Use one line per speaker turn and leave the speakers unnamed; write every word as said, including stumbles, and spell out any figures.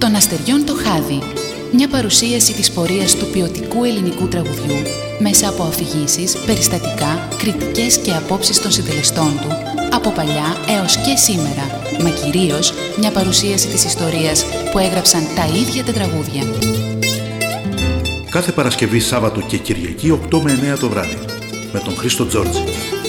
Των αστεριών το χάδι. Μια παρουσίαση της πορείας του ποιοτικού ελληνικού τραγουδιού μέσα από αφηγήσεις, περιστατικά, κριτικές και απόψεις των συντελεστών του, από παλιά έως και σήμερα, μα κυρίως μια παρουσίαση της ιστορίας που έγραψαν τα ίδια τα τραγούδια.
Κάθε Παρασκευή, Σάββατο και Κυριακή οκτώ με εννέα το βράδυ, με τον Χρήστο Τζόρτζη.